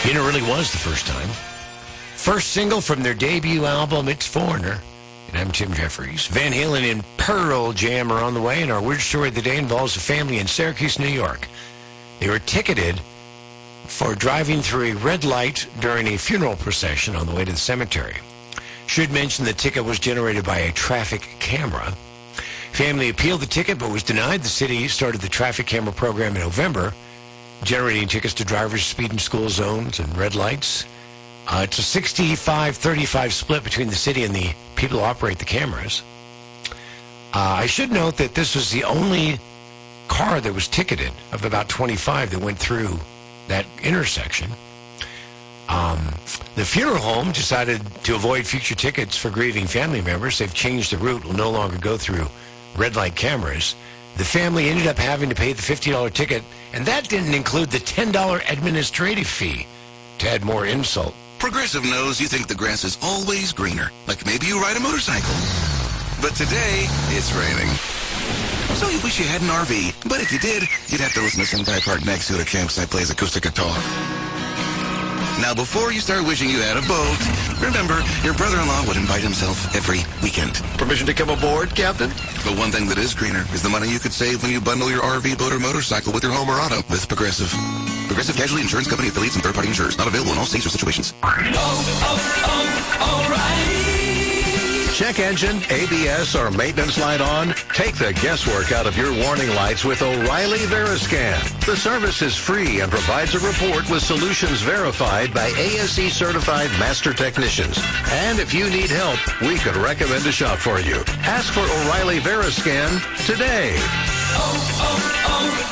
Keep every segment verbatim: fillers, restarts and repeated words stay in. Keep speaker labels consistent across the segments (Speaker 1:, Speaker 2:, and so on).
Speaker 1: You know, it really was the first time. First single from their debut album, It's Foreigner. And I'm Tim Jeffries. Van Halen and Pearl Jam are on the way, and our weird story of the day involves a family in Syracuse, New York. They were ticketed for driving through a red light during a funeral procession on the way to the cemetery. Should mention the ticket was generated by a traffic camera. Family appealed the ticket but was denied. The city started the traffic camera program in November, generating tickets to drivers speeding school zones and red lights. Uh, it's a sixty-five thirty-five split between the city and the people who operate the cameras. Uh, I should note that this was the only car that was ticketed of about twenty-five that went through that intersection. Um, the funeral home decided to avoid future tickets for grieving family members. They've changed the route. Will no longer go through red light cameras. The family ended up having to pay the fifty dollars ticket, and that didn't include the ten dollars administrative fee to add more insult.
Speaker 2: Progressive knows you think the grass is always greener, like maybe you ride a motorcycle. But today, it's raining. So you wish you had an R V, but if you did, you'd have to listen to some guy parked next to it at a campsite plays acoustic guitar. Now, before you start wishing you had a boat, remember, your brother-in-law would invite himself every weekend.
Speaker 1: Permission to come aboard, Captain?
Speaker 2: But one thing that is greener is the money you could save when you bundle your R V, boat, or motorcycle with your home or auto with Progressive. Progressive Casualty Insurance Company affiliates and third-party insurers. Not available in all states or situations.
Speaker 3: Oh, oh, oh, O'Reilly.
Speaker 4: Check engine, A B S, or maintenance light on? Take the guesswork out of your warning lights with O'Reilly Veriscan. The service is free and provides a report with solutions verified by A S E-certified master technicians. And if you need help, we could recommend a shop for you. Ask for O'Reilly Veriscan today.
Speaker 3: Oh,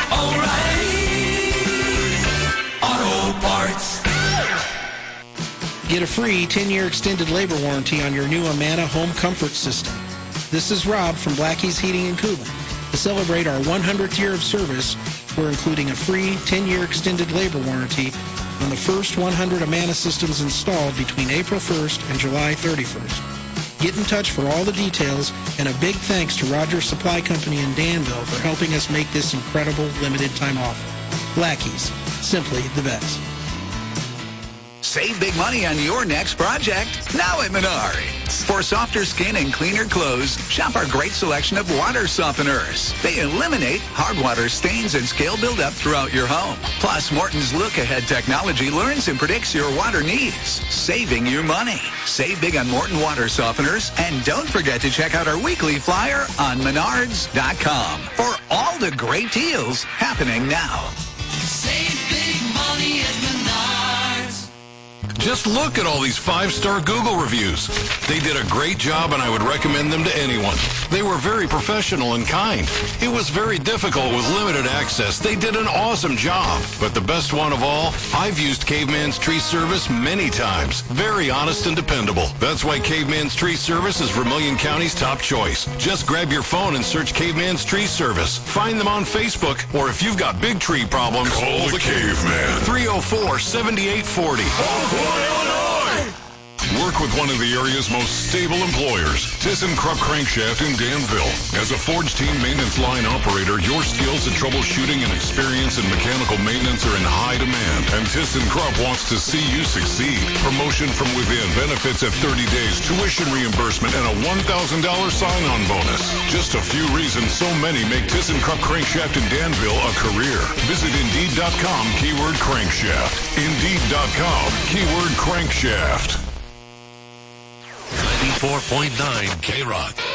Speaker 3: oh, oh, O'Reilly Auto Parts.
Speaker 5: Get a free ten-year extended labor warranty on your new Amana home comfort system. This is Rob from Blackie's Heating and Cooling. To celebrate our one hundredth year of service, we're including a free ten-year extended labor warranty on the first one hundred Amana systems installed between April first and July thirty-first. Get in touch for all the details, and a big thanks to Rogers Supply Company in Danville for helping us make this incredible limited-time offer. Blackie's, simply the best.
Speaker 6: Save big money on your next project, now at Menards. For softer skin and cleaner clothes, shop our great selection of water softeners. They eliminate hard water stains and scale buildup throughout your home. Plus, Morton's look-ahead technology learns and predicts your water needs, saving you money. Save big on Morton water softeners, and don't forget to check out our weekly flyer on menards dot com for all the great deals happening now.
Speaker 3: Save big money at Menards.
Speaker 7: Just look at all these five-star Google reviews. They did a great job, and I would recommend them to anyone. They were very professional and kind. It was very difficult with limited access. They did an awesome job. But the best one of all, I've used Caveman's Tree Service many times. Very honest and dependable. That's why Caveman's Tree Service is Vermilion County's top choice. Just grab your phone and search Caveman's Tree Service. Find them on Facebook, or if you've got big tree problems,
Speaker 8: call the Caveman.
Speaker 7: three oh four, seven eight four oh.
Speaker 8: Work with one of the area's most stable employers, ThyssenKrupp Crankshaft in Danville. As a Forge Team maintenance line operator, your skills at troubleshooting and experience in mechanical maintenance are in high demand, and ThyssenKrupp wants to see you succeed. Promotion from within, benefits at thirty days, tuition reimbursement, and a one thousand dollars sign-on bonus. Just a few reasons so many make ThyssenKrupp Crankshaft in Danville a career. Visit Indeed dot com, keyword crankshaft. Indeed dot com, keyword crankshaft.
Speaker 1: ninety-four point nine K-Rock.